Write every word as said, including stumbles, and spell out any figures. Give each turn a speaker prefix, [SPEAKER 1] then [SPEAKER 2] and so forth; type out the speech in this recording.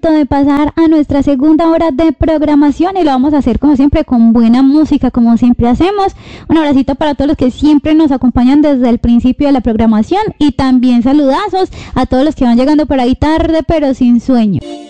[SPEAKER 1] momento de pasar a nuestra segunda hora de programación y lo vamos a hacer como siempre con buena música, como siempre hacemos. Un abracito para todos los que siempre nos acompañan desde el principio de la programación y también saludazos a todos los que van llegando por ahí tarde pero sin sueño.